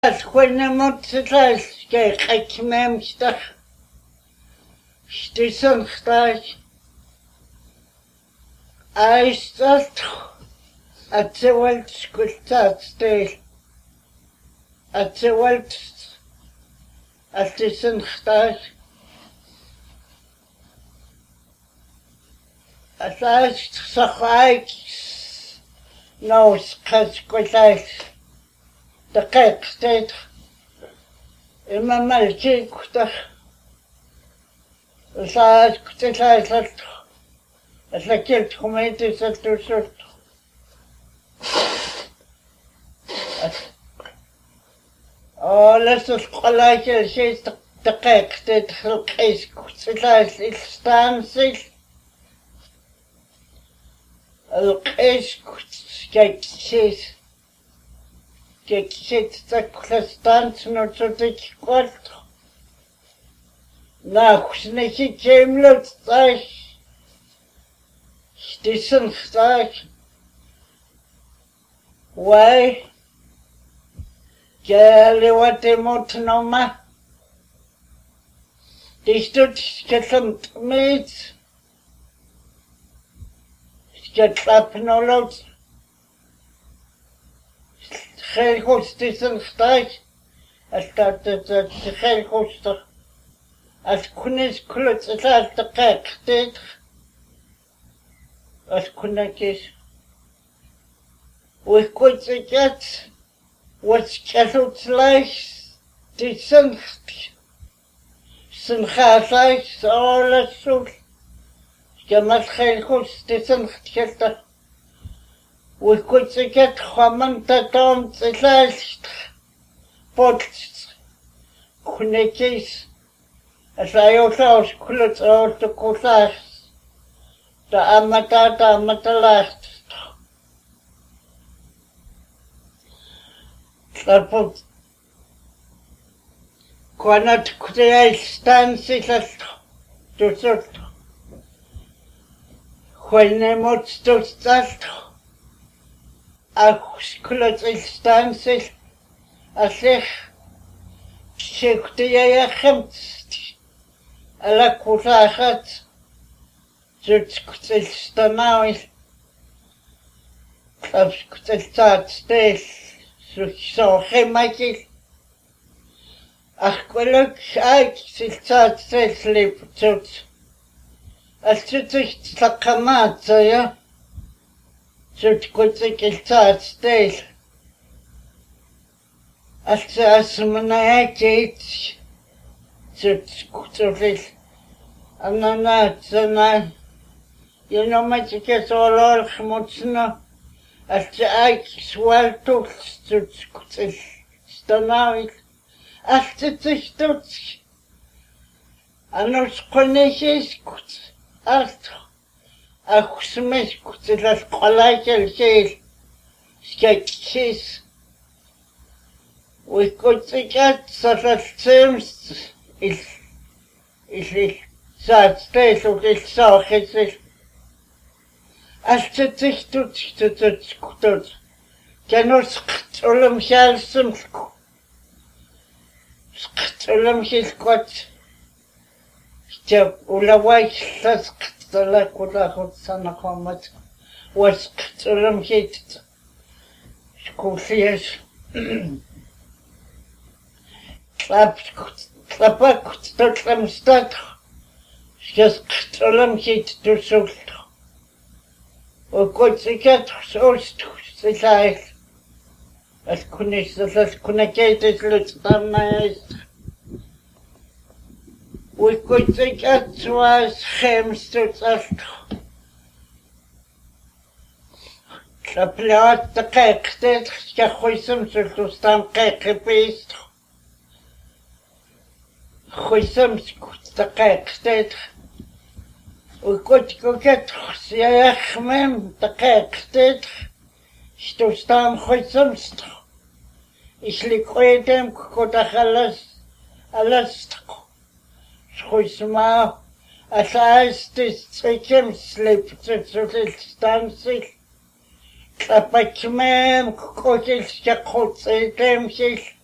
Alquenamotlas que qachmemstaq shtisunqtaq aistalt atsewalt skultatstel atsewalt altisunqtaq asast saqaik nos qasqulas دقيقتين إما مالكي كنت ساعات كنت ساعات أتلقيت خميتي ستو سلط لست القلاك شيء دقيقتين خلقيس كنت ساعات الستانسي القيس كنت كيكسيس Кексит станцию цутик кольт. Нахушники кемлют стах. Штисэн стах. Вай. Гелевате мотнома. Дистут скетлент мит. Скетлапнолот. Geen godsdienstdag, als dat geen godsdienst, als kunnis kluts, als de kijk dit, als kunnetjes, hoe goed het gaat, wat kent slechts, die zijn gaaslijk, alles zo, je mag geen godsdienst gelden. We could get common tatons, the last pots, connecties, as I also could all the course, the amata last. Slapot cannot create stances to sort. When they must to start. Акулот инстанций асех шектияхэмт алакулахат зүцкутэлстанаавил абскутэлцаатстэл сухсоохэмакил ахкулок айк сэлцаатсэллип зүц алцутихтлаккамаатсая Зүткутик илцаатстэл асманаякит зүткутул аннанаатсана яноматикесоолоор хмутсна алцаак суалтул зүткутил станаавил алтитихтут анусқунисискут арт Ахсмеш кутилас qalakal seel skeksis we kutikat sasaltsems il saatstel il saakhitsil altsittut kutut kanus qtulum xalsum qtulum xilkot jab ulawai sas Stella kula sana komat was tsulum hit skusies klapak tsulum stat skas tsulum hit to sult o kotsikat sost silai as kunis as kunaketes lutstamais We could think it was hamsters of the plot the cake that Yahuism to stamp cake beast. Huism the cake that we could go get Siachmem the cake that to stamp Huism. Is liquid them could a halas. Schusma, as heißt es, sleep to stances, Klapakmem, kotil, jakot,